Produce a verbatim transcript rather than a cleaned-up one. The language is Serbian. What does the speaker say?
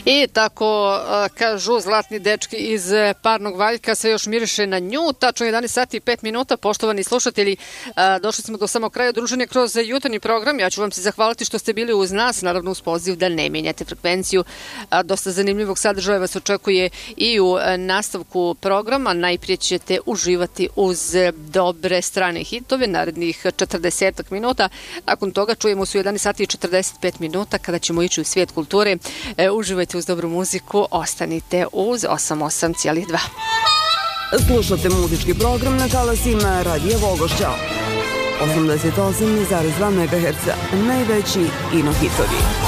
I tako kažu zlatni dečki iz Parnog Valjka se još miriše na nju. Tačno jedanaest sati i pet minuta, poštovani slušatelji, došli smo do samog kraja druženja kroz jutarnji program. Ja ću vam se zahvaliti što ste bili uz nas, naravno uz poziv da ne menjate frekvenciju. Dosta zanimljivog sadržaja vas očekuje i u nastavku programa. Najprije ćete uživati uz dobre strane hitove, narednih četrdeset minuta. Nakon toga čujemo se u jedanaest sati i četrdeset pet minuta kada ćemo ići u svijet kulture. E, uživajte uz dobru muziku, ostanite uz osam osam zarez dva. Slušate muzički program na talasima Radija Vogošća. osamdeset osam zarez dva megaherca, najveći ino hitovi.